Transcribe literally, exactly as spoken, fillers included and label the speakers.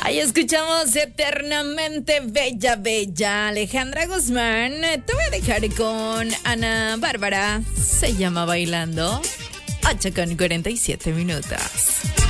Speaker 1: Ahí escuchamos Eternamente Bella Bella, Alejandra Guzmán. Te voy a dejar con Ana Bárbara. Se llama Bailando. ocho con cuarenta y siete minutos.